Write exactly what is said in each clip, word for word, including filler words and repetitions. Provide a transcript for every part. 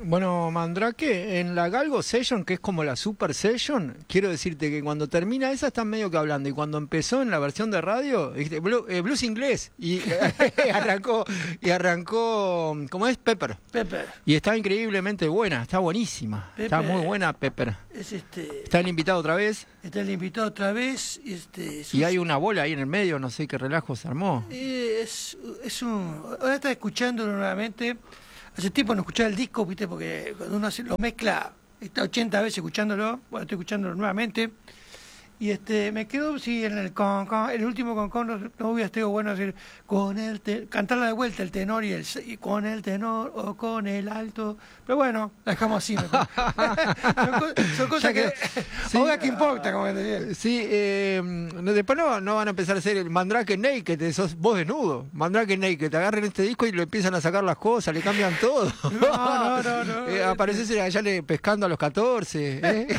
Bueno, Mandrake, en la Galgo Session, que es como la Super Session, quiero decirte que cuando termina esa están medio que hablando, y cuando empezó en la versión de radio, dijiste, Blue, eh, blues inglés, y arrancó, y arrancó, ¿cómo es? Pepper. Pepper. Y está increíblemente buena, está buenísima, Pepper, está muy buena Pepper. Es este, Está el invitado otra vez. Está el invitado otra vez. Este, es y un, hay una bola ahí en el medio, no sé qué relajo se armó. Eh, es, es un, ahora está escuchándolo nuevamente. Hace tiempo no escuchaba el disco, viste, porque cuando uno hace, lo mezcla, está ochenta veces escuchándolo. Bueno, estoy escuchándolo nuevamente. Y este, me quedo, sí, en el con, con el último con con, no, no hubiera estado bueno decir, con el te, cantarla de vuelta el tenor y el y con el tenor o con el alto. Pero bueno, la dejamos así. Me son, son cosas que, sí, ahora que importa, como te decía. Sí, eh, después no, no van a empezar a hacer el Mandrake Naked, sos vos desnudo. Mandrake Naked, te agarren este disco y lo empiezan a sacar las cosas, le cambian todo. No, no, no, no. Eh, apareces allá le, pescando a los catorce. ¿eh?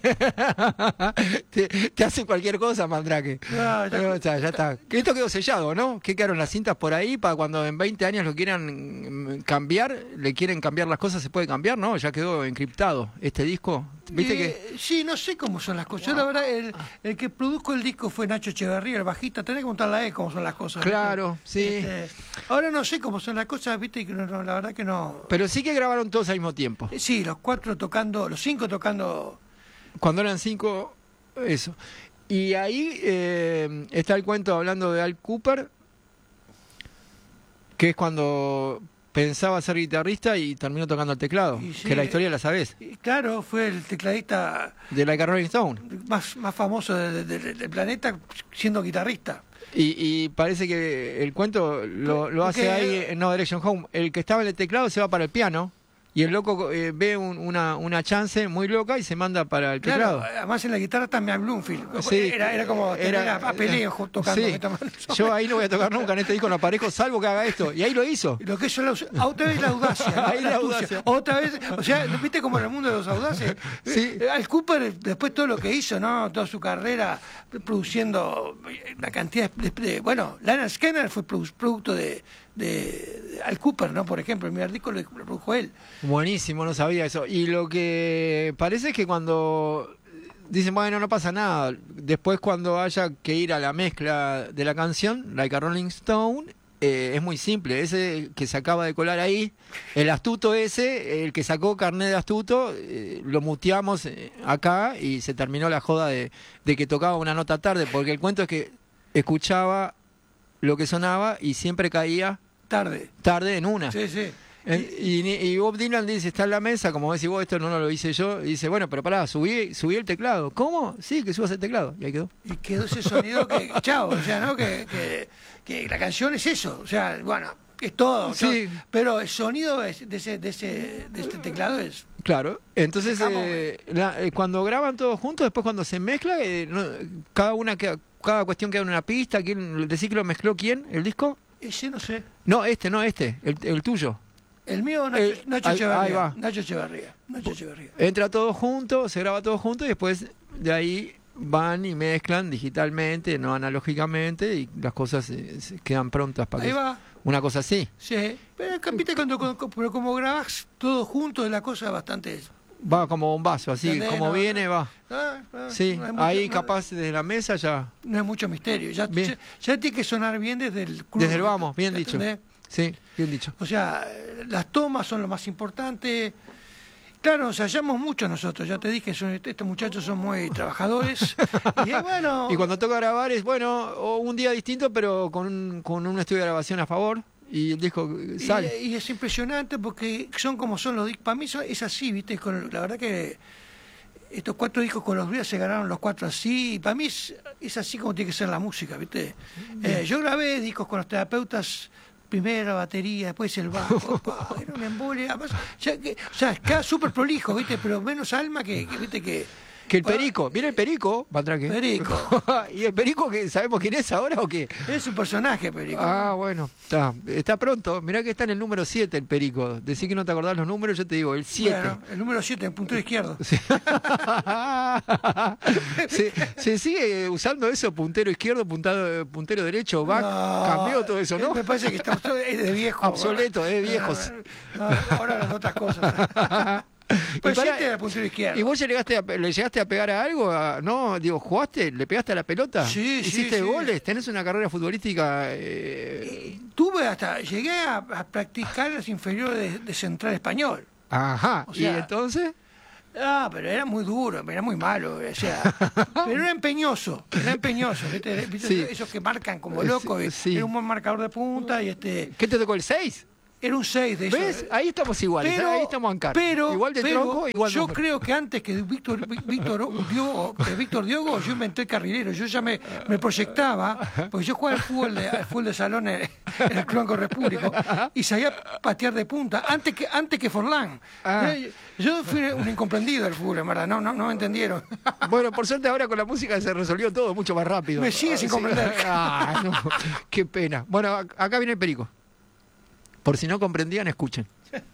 te, te hacen cualquier cosa, Mandrake. No, ya, Pero, o sea, ya está. Esto quedó sellado, ¿no? ¿Qué quedaron las cintas por ahí para cuando en veinte años lo quieran cambiar? ¿Le quieren cambiar las cosas? ¿Se puede cambiar? ¿No? Ya quedó encriptado este disco. ¿Viste eh, que? Sí, no sé cómo son las cosas. Yo, la verdad, el, el que produjo el disco fue Nacho Echeverría, el bajista. Tenés que contarle a él cómo son las cosas. Claro, ¿viste? sí. Este, ahora no sé cómo son las cosas, ¿viste? Que no, no, la verdad que no. Pero sí que grabaron todos al mismo tiempo. Sí, los cuatro tocando, los cinco tocando. Cuando eran cinco, eso. Y ahí eh, está el cuento hablando de Al Cooper, que es cuando pensaba ser guitarrista y terminó tocando el teclado, sí, que la historia la sabés. Claro, fue el tecladista de Like a Rolling Stone, más, más famoso de, de, de, del planeta siendo guitarrista. Y, y parece que el cuento lo, lo hace ahí en No Direction Home. El que estaba en el teclado se va para el piano. Y el loco eh, ve un, una, una chance muy loca y se manda para el claro, teclado. Además en la guitarra también Bloomfield. Sí, era, era como era, a peleo tocando. Sí. Yo ahí no voy a tocar nunca en este disco, no aparezco, salvo que haga esto. Y ahí lo hizo. Lo que eso, la, otra vez la audacia. ¿no? Ahí la, la audacia. Otra vez, o sea, ¿viste como en el mundo de los audaces? Sí. Al Cooper, después todo lo que hizo, ¿no? Toda su carrera produciendo una cantidad de... de bueno, Lynyrd Skynyrd fue producto de... De, de Al Cooper, ¿no? Por ejemplo, el primer disco lo, lo produjo él. Buenísimo, no sabía eso. Y lo que parece es que cuando dicen, bueno, no pasa nada, después cuando haya que ir a la mezcla de la canción, Like a Rolling Stone, eh, es muy simple. Ese que se acaba de colar ahí, el astuto ese, el que sacó carnet de astuto, eh, lo muteamos acá y se terminó la joda de, de que tocaba una nota tarde, porque el cuento es que escuchaba lo que sonaba y siempre caía tarde tarde en una. Sí, sí. En, y, y Bob Dylan dice, está en la mesa, como decís vos, esto no lo hice yo, y dice, bueno, pero pará, subí, subí el teclado. ¿Cómo? Sí, que subas el teclado. Y ahí quedó. Y quedó ese sonido que, chao, o sea, ¿no? Que, que, que la canción es eso, o sea, bueno, es todo, sí. ¿no? Pero el sonido es de ese, de ese, de este teclado es... Claro, entonces eh, la, eh, cuando graban todos juntos, después cuando se mezcla, eh, no, cada una queda, cada cuestión queda en una pista. ¿Quién, decís que lo mezcló quién? ¿El disco? Ese no sé. No, este, no este, el, el tuyo. El mío, Nacho, el, Nacho ahí, Echeverría. Ahí va. Nacho Echeverría. Nacho Echeverría. Entra todo junto, se graba todo junto y después de ahí van y mezclan digitalmente, no analógicamente, y las cosas se, se quedan prontas para ahí que va. Una cosa así. Sí, pero, ¿viste? Cuando, cuando, pero como grabás todo junto, la cosa bastante... Va como bombazo, así, ¿entendés? como no, viene, no. va. Ah, ah, sí, no mucho, ahí no, capaz desde la mesa ya... No es mucho misterio, ya, ya, ya tiene que sonar bien desde el... Club, desde el vamos, bien dicho. ¿entendés? Sí, bien dicho. O sea, las tomas son lo más importante. Claro, nos hallamos mucho nosotros, ya te dije, son, estos muchachos son muy trabajadores. Y bueno... Y cuando toca grabar es, bueno, un día distinto, pero con un, con un estudio de grabación a favor. Y el disco sale. Y, y es impresionante porque son como son los discos. Para mí son, es así, ¿viste? Con, la verdad que estos cuatro discos con los días se ganaron los cuatro así. Y para mí es, es así como tiene que ser la música, ¿viste? Eh, yo grabé discos con los terapeutas, primero la batería, después el bajo. Pa, era una embolia. Además, ya que, o sea, queda súper prolijo, ¿viste? Pero menos alma que, que ¿viste? Que Que el Perico, ¿viene el Perico, Mandrake? Perico. ¿Y el Perico que sabemos quién es ahora o qué? Es un personaje, Perico. Ah, bueno, está, está pronto. Mirá que está en el número siete el Perico. Decí que no te acordás los números, yo te digo, el siete. Bueno, el número siete, el puntero izquierdo. Sí. ¿Se, se sigue usando eso, puntero izquierdo, puntado, puntero derecho, back? No, Cambió todo eso, ¿no? Me parece que está, es de viejo. Obsoleto, es de viejos. No, ahora las otras cosas. Y, Pues pará, siete era el puntero izquierdo. ¿Y vos llegaste a, le llegaste a pegar a algo? A- ¿No? Digo, ¿jugaste? ¿Le pegaste a la pelota? Sí, sí, ¿Hiciste sí. goles? ¿Tenés una carrera futbolística? eh, Eh, Tuve hasta, llegué a, a practicar las inferiores de, de Central Español. Ajá. O ¿Y sea, entonces? Ah, pero era muy duro, era muy malo, o sea, pero era empeñoso, era empeñoso, ¿viste? ¿Viste? Sí. Esos que marcan como locos, y Sí. era un buen marcador de punta y este, ¿Qué te tocó el seis? era un seis de esos. ¿Ves? Ahí estamos iguales, Pero, ahí estamos en cara. pero, Igual de pero tronco, igual yo nombre. creo que antes que Víctor Víctor Diogo, que Víctor Diogo, yo inventé el carrilero, yo ya me, me proyectaba, porque yo jugaba al fútbol de, al fútbol de salón en, en el Club Banco Repúblico y sabía patear de punta antes que antes que Forlán. Ah. Yo, yo fui un incomprendido del fútbol, en verdad, no, no, no me entendieron. Bueno, por suerte ahora con la música se resolvió todo mucho más rápido. Me sigue sin Sí. comprender. Ah, no, qué pena. Bueno, ac- acá viene el Perico. Por si no comprendían, escuchen.